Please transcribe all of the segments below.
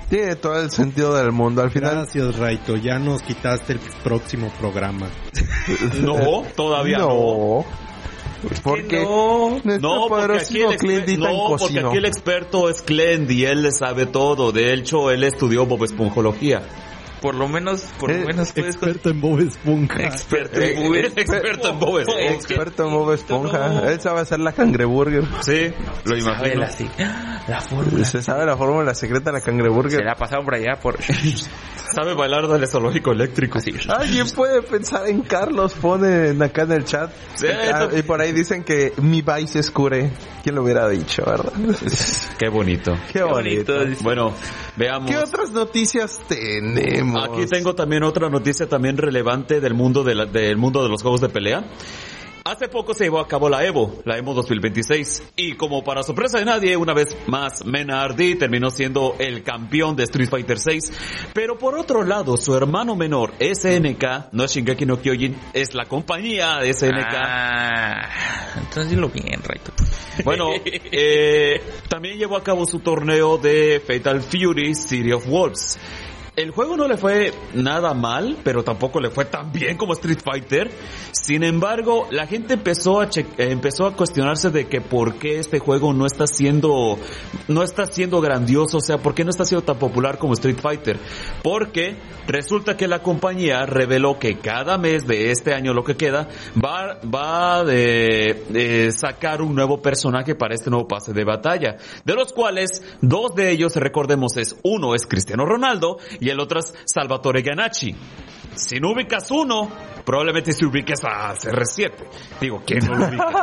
Tiene todo el sentido del mundo. Al final. Gracias, Raito. Ya nos quitaste el próximo programa. No, todavía no. Porque No, porque aquí el experto es Clend y él le sabe todo. De hecho, él estudió Bob Esponjología. Por lo menos experto en Bob Esponja. Experto en Bob Esponja. Experto en Bob Esponja. Él sabe hacer la cangreburger. Sí, lo imagino. La fórmula. Se sabe la fórmula secreta de la cangreburger. Se la pasaron por allá por... Sabe bailar del zoológico eléctrico. Sí. Alguien puede pensar en Carlos, ponen acá en el chat. Sí, y por ahí dicen que mi vice es cure. ¿Quién lo hubiera dicho, verdad? Qué bonito. Qué bonito. Bueno, veamos. ¿Qué otras noticias tenemos? Aquí tengo también otra noticia también relevante del mundo del mundo de los juegos de pelea. Hace poco se llevó a cabo la EVO 2026, y como para sorpresa de nadie, una vez más, Mena Hardy terminó siendo el campeón de Street Fighter 6, pero por otro lado, su hermano menor, SNK, no es Shingeki no Kyojin, es la compañía de SNK. Entonces dilo bien, Raito. Bueno, también llevó a cabo su torneo de Fatal Fury City of Wolves. El juego no le fue nada mal, pero tampoco le fue tan bien como Street Fighter. Sin embargo, la gente empezó a cuestionarse de que por qué este juego no está siendo grandioso, o sea, por qué no está siendo tan popular como Street Fighter. Porque resulta que la compañía reveló que cada mes de este año, lo que queda, va de sacar un nuevo personaje para este nuevo pase de batalla, de los cuales dos de ellos, recordemos, uno es Cristiano Ronaldo y el otro es Salvatore Ganacci. Si no ubicas uno, probablemente si ubiques a CR7. Digo, ¿quién no lo ubica?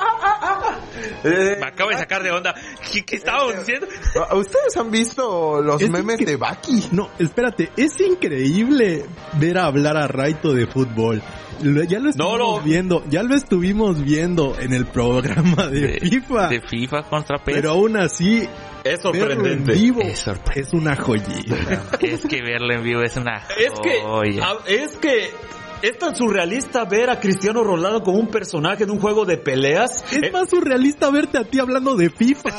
Me acabo de sacar de onda. ¿Qué estábamos diciendo? ¿Ustedes han visto los memes de Baki? No, espérate, es increíble ver hablar a Raito de fútbol. Ya lo estuvimos viendo en el programa de FIFA. De FIFA contra PES. Pero aún así, es sorprendente. En vivo es una joyita. Es que verlo en vivo es una joya. Es que es tan surrealista ver a Cristiano Ronaldo como un personaje de un juego de peleas. Es más surrealista verte a ti hablando de FIFA.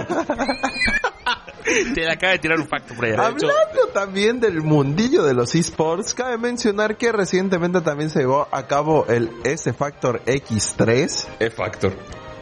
Te acaba de tirar un facto por allá. Hablando también del mundillo de los esports, cabe mencionar que recientemente también se llevó a cabo el S-Factor X3. E-Factor.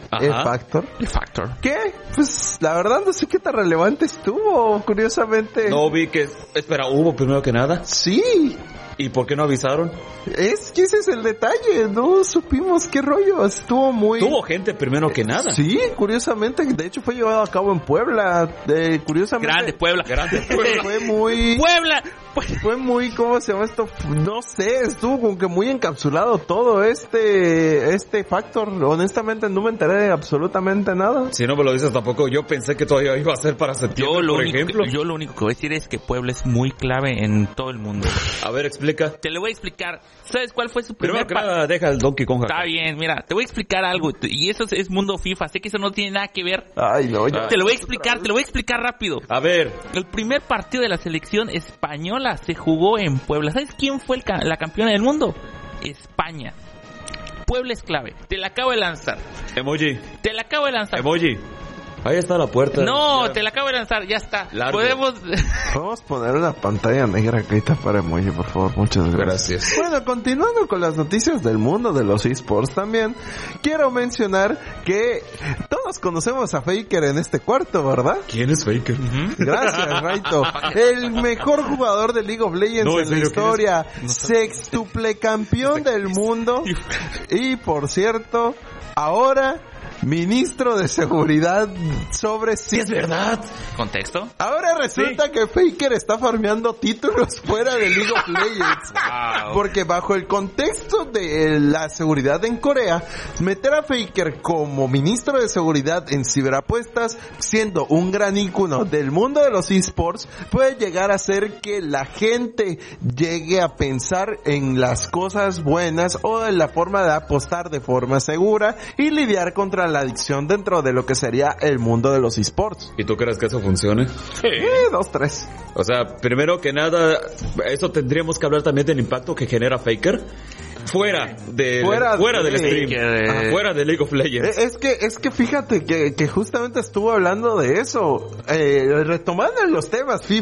E-Factor. ¿Qué? Pues la verdad no sé qué tan relevante estuvo, curiosamente. No vi que... Espera, ¿hubo primero que nada? Sí. ¿Y por qué no avisaron? Es que ese es el detalle, no supimos qué rollo, Tuvo gente primero que nada. Sí, curiosamente, de hecho fue llevado a cabo en Puebla, curiosamente. Grande Puebla. Fue muy... ¡Puebla! Fue muy, ¿cómo se llama esto? No sé, estuvo como que muy encapsulado todo este factor. Honestamente no me enteré de absolutamente nada. Si no me lo dices tampoco, yo pensé que todavía iba a ser para septiembre, por ejemplo. Yo lo único que voy a decir es que Puebla es muy clave en todo el mundo. A ver, explica. Te lo voy a explicar. ¿Sabes cuál fue su primer Primero que nada, deja el Donkey Kong acá. Está bien, mira, te voy a explicar algo. Y eso es mundo FIFA. Sé que eso no tiene nada que ver. Ay, no, ya. Te lo voy a explicar rápido. A ver. El primer partido de la selección española se jugó en Puebla. ¿Sabes quién fue la campeona del mundo? España. Puebla es clave. Te la acabo de lanzar. Emoji. Te la acabo de lanzar. Emoji. Ahí está la puerta. No, te la acabo de lanzar, ya está. Largo. Podemos poner una pantalla negra que está para emoji, por favor. Muchas gracias. Bueno, continuando con las noticias del mundo de los esports también, quiero mencionar que todos conocemos a Faker en este cuarto, ¿verdad? ¿Quién es Faker? Gracias, Raito. El mejor jugador de League of Legends en la historia. Sextuple campeón del mundo. Y, por cierto, ahora... ministro de seguridad sobre... Sí, es verdad. ¿Contexto? Ahora resulta que Faker está farmeando títulos fuera de League of Legends. Wow. Porque bajo el contexto de la seguridad en Corea, meter a Faker como ministro de seguridad en ciberapuestas, siendo un gran ícono del mundo de los esports, puede llegar a hacer que la gente llegue a pensar en las cosas buenas o en la forma de apostar de forma segura y lidiar contra la adicción dentro de lo que sería el mundo de los esports. ¿Y tú crees que eso funcione? Sí, 2-3. O sea, primero que nada, eso tendríamos que hablar también del impacto que genera Faker fuera del stream, fuera de League of Legends. Es que fíjate que justamente estuvo hablando de eso, retomando los temas